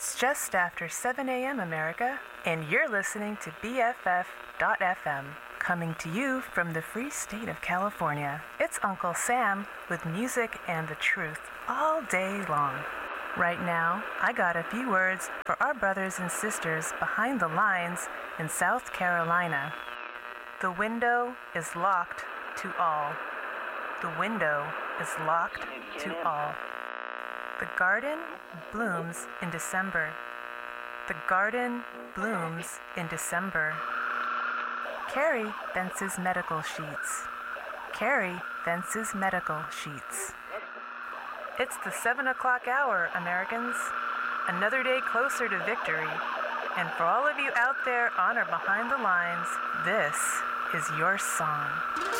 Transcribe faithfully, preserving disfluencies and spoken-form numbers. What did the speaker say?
It's just after seven a.m. America, and you're listening to B F F dot F M, coming to you from the free state of California. It's Uncle Sam with music and the truth all day long. Right now, I got a few words for our brothers and sisters behind the lines in South Carolina. The window is locked to all. The window is locked to all. The garden blooms in December. The garden blooms in December. Carrie fences medical sheets. Carrie fences medical sheets. It's the seven o'clock hour, Americans. Another day closer to victory. And for all of you out there on or behind the lines, this is your song.